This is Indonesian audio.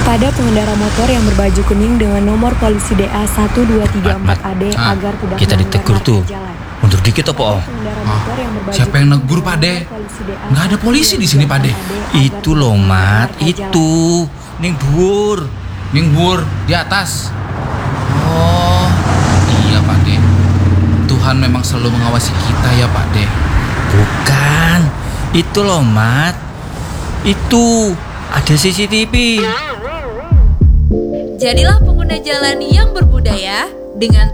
Pada pengendara motor yang berbaju kuning dengan nomor polisi DA 1234AD agar tidak kita ditegur tuh. Mundur dikit apa, Om? Siapa yang negur, Pak De? Nggak ada polisi di sini, Pak De. Itu loh, Mat. Itu. Ning dhuwur. Ning dhuwur di atas. Oh, iya, Pak De. Tuhan memang selalu mengawasi kita ya, Pak De. Bukan. Itu loh, Mat. Itu. Ada CCTV. Jadilah pengguna jalan yang berbudaya dengan